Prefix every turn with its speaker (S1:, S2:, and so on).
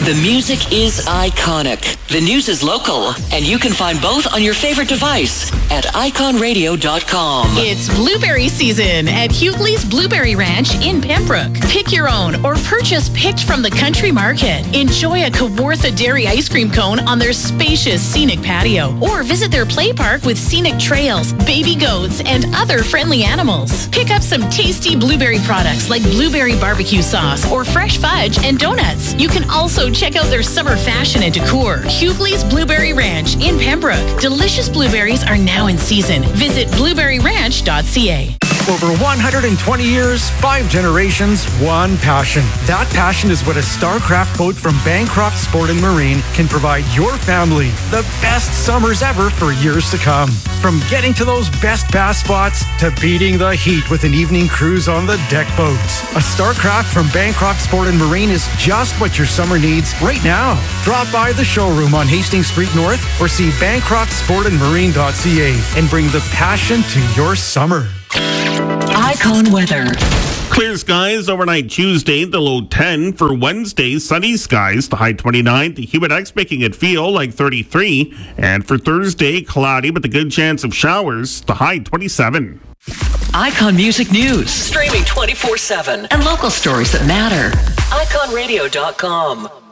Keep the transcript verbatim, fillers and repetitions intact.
S1: The music is iconic. The news is local. And you can find both on your favorite device at icon radio dot com.
S2: It's blueberry season at Hughley's Blueberry Ranch in Pembroke. Pick your own or purchase picked from the country market. Enjoy a Kawartha Dairy ice cream cone on their spacious scenic patio. Or visit their play park with scenic trails, baby goats, and other friendly animals. Pick up some tasty blueberry products like blueberry barbecue sauce or fresh fudge and donuts. You can also check out their summer fashion and decor. Hughley's Blueberry Ranch in Pembroke. Delicious blueberries are now in season. Visit blueberry ranch dot c a.
S3: Over one hundred twenty years, five generations, one passion. That passion is what a Starcraft boat from Bancroft Sport and Marine can provide your family the best summers ever for years to come. From getting to those best bass spots to beating the heat with an evening cruise on the deck boats. A Starcraft from Bancroft Sport and Marine is just what your summer needs right now. Drop by the showroom on Hastings Street North or see bancroft sport and marine dot c a and bring the passion to your summer.
S1: Icon weather.
S4: Clear skies overnight Tuesday, the low ten. For Wednesday, sunny skies, the high twenty-nine. The Humidex making it feel like thirty-three. And for Thursday, cloudy with a good chance of showers, the high twenty-seven.
S1: Icon Music News. Streaming twenty-four seven. And local stories that matter. icon radio dot com.